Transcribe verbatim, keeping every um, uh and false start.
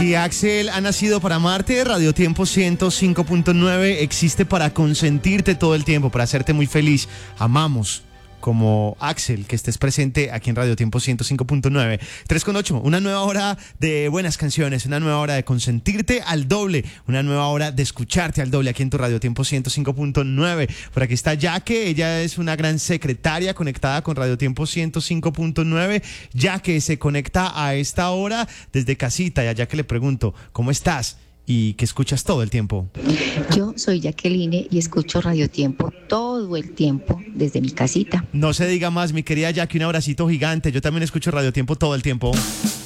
Y Axel ha nacido para amarte. Radio Tiempo ciento cinco punto nueve existe para consentirte todo el tiempo, para hacerte muy feliz. Amamos como Axel que estés presente aquí en Radio Tiempo ciento cinco punto nueve. tres con ocho, una nueva hora de buenas canciones, una nueva hora de consentirte al doble, una nueva hora de escucharte al doble aquí en tu Radio Tiempo ciento cinco punto nueve. Por aquí está Yaque, ella es una gran secretaria conectada con Radio Tiempo ciento cinco punto nueve. Yaque se conecta a esta hora desde casita y a Yaque le pregunto, ¿cómo estás? Y que escuchas todo el tiempo. Yo soy Jacqueline y escucho Radio Tiempo todo el tiempo desde mi casita. No se diga más, mi querida Jackie, un abracito gigante. Yo también escucho Radio Tiempo todo el tiempo.